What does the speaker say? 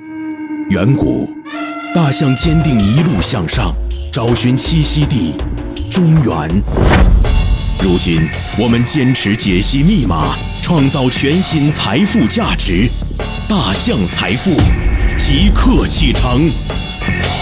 远古，大象坚定一路向上，找寻栖息地中原。如今，我们坚持解析密码，创造全新财富价值。大象财富，即刻启程。